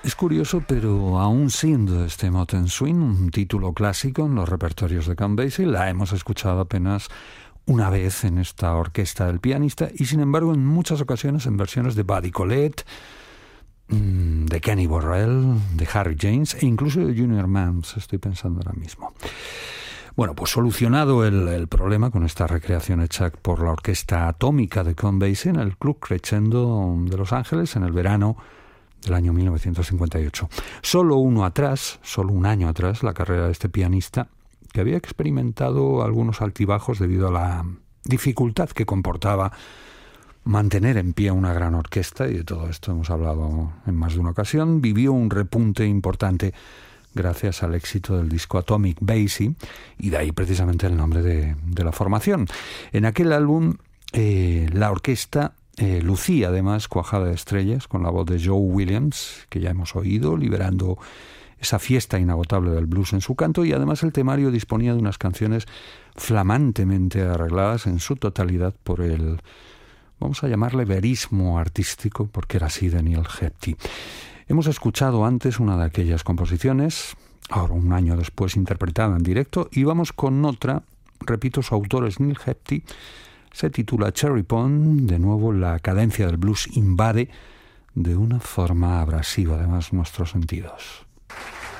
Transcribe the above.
Es curioso, pero aún siendo este Mountain Swing un título clásico en los repertorios de Count Basie, la hemos escuchado apenas una vez en esta orquesta del pianista y sin embargo en muchas ocasiones en versiones de Buddy Collette, de Kenny Burrell, de Harry James e incluso de Junior Mans, estoy pensando ahora mismo. Bueno, pues solucionado el problema con esta recreación hecha por la Orquesta Atómica de Count Basie en el Club Crescendo de Los Ángeles en el verano del año 1958. Solo un año atrás, la carrera de este pianista, que había experimentado algunos altibajos debido a la dificultad que comportaba mantener en pie una gran orquesta, y de todo esto hemos hablado en más de una ocasión, vivió un repunte importante gracias al éxito del disco Atomic Basie, y de ahí precisamente el nombre de la formación. En aquel álbum, la orquesta lucía además cuajada de estrellas con la voz de Joe Williams, que ya hemos oído, liberando esa fiesta inagotable del blues en su canto, y además el temario disponía de unas canciones flamantemente arregladas en su totalidad por el, vamos a llamarle, verismo artístico, porque era así de Neil Hepty. Hemos escuchado antes una de aquellas composiciones, ahora un año después interpretada en directo, y vamos con otra, repito, su autor es Neil Hepty, se titula Cherry Pond. De nuevo la cadencia del blues invade de una forma abrasiva además nuestros sentidos.